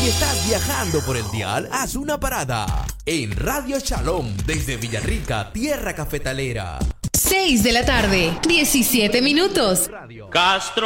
Si estás viajando por el dial, haz una parada en Radio Shalom desde Villarrica, tierra cafetalera. 6 de la tarde, 17 minutos. Castro.